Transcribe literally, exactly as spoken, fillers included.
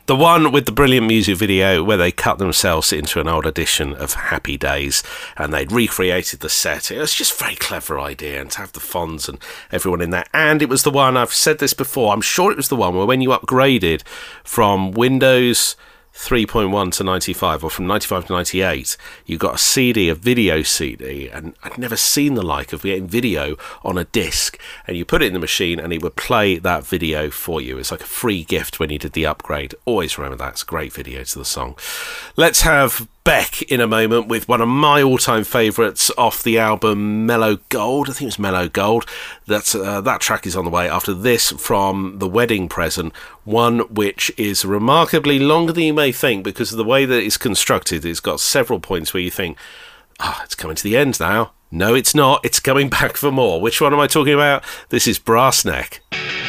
The one with the brilliant music video where they cut themselves into an old edition of Happy Days and they'd recreated the set. It was just a very clever idea, and to have the Fonz and everyone in there. And it was the one, I've said this before, I'm sure it was the one where when you upgraded from Windows three point one to ninety-five, or from ninety-five to ninety-eight, you got a C D, a video C D, and I'd never seen the like of getting video on a disc, and you put it in the machine and it would play that video for you. It's like a free gift when you did the upgrade. Always remember that. It's a great video to the song. Let's have Beck in a moment with one of my all-time favourites off the album Mellow Gold. I think it was Mellow Gold. That's, uh, that track is on the way. After this, from The Wedding Present, one which is remarkably longer than you may think because of the way that it's constructed. It's got several points where you think, ah, oh, it's coming to the end now. No, it's not. It's coming back for more. Which one am I talking about? This is Brass Neck.